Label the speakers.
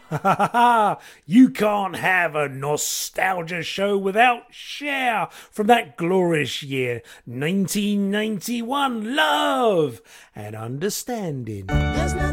Speaker 1: You can't have a nostalgia show without Cher from that glorious year, 1991. Love and understanding.